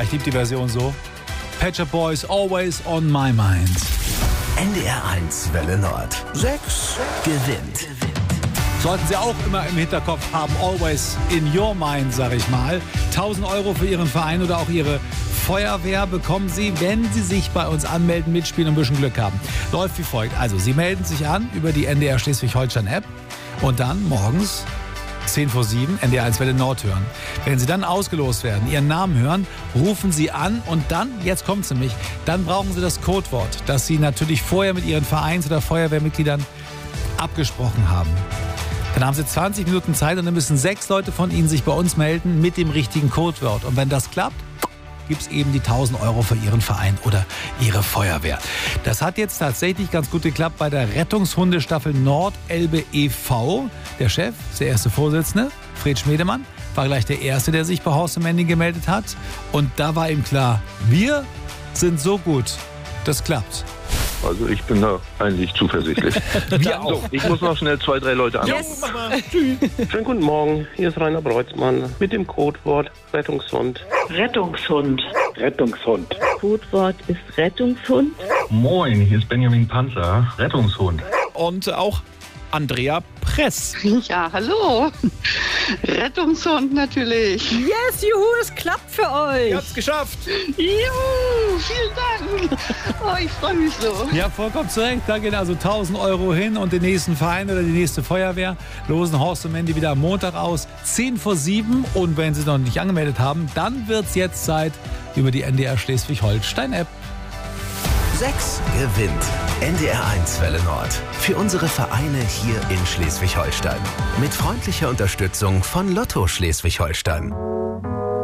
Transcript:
ich liebe die Version so. Pet Shop Boys, Always on My Mind. NDR 1 Welle Nord. 6 gewinnt. Sollten Sie auch immer im Hinterkopf haben, always in your mind, sag ich mal. 1.000 € für Ihren Verein oder auch Ihre Feuerwehr bekommen Sie, wenn Sie sich bei uns anmelden, mitspielen und ein bisschen Glück haben. Läuft wie folgt. Also, Sie melden sich an über die NDR Schleswig-Holstein-App und dann morgens 10 vor 7 NDR 1 Welle Nord hören. Wenn Sie dann ausgelost werden, Ihren Namen hören, rufen Sie an und dann, jetzt kommt's nämlich, dann brauchen Sie das Codewort, das Sie natürlich vorher mit Ihren Vereins- oder Feuerwehrmitgliedern abgesprochen haben. Dann haben Sie 20 Minuten Zeit und dann müssen 6 Leute von Ihnen sich bei uns melden mit dem richtigen Codewort. Und wenn das klappt, gibt es eben die 1.000 € für Ihren Verein oder Ihre Feuerwehr. Das hat jetzt tatsächlich ganz gut geklappt bei der Rettungshundestaffel Nordelbe e.V. Der Chef, der erste Vorsitzende, Fred Schmedemann, war gleich der Erste, der sich bei Horst und Mandy gemeldet hat. Und da war ihm klar, wir sind so gut, das klappt. Also ich bin da eigentlich zuversichtlich. Wir auch. So, ich muss noch schnell 2, 3 Leute anrufen. Yes. Mach mal. Tschüss. Schönen guten Morgen, hier ist Rainer Breutzmann mit dem Codewort Rettungshund. Rettungshund. Rettungshund. Codewort ist Rettungshund. Moin, hier ist Benjamin Panzer, Rettungshund. Und auch Andrea Press. Ja, hallo. Rettungshund natürlich. Yes, juhu, es klappt für euch. Ihr habt's geschafft. Juhu, vielen Dank. Oh, ich freue mich so. Ja, vollkommen zu Recht. Da gehen also 1.000 € hin und den nächsten Verein oder die nächste Feuerwehr losen Horst und Mandy wieder am Montag aus. 10 vor 7. Und wenn Sie noch nicht angemeldet haben, dann wird's jetzt Zeit über die NDR Schleswig-Holstein-App. 6 gewinnt. NDR 1 Welle Nord. Für unsere Vereine hier in Schleswig-Holstein. Mit freundlicher Unterstützung von Lotto Schleswig-Holstein.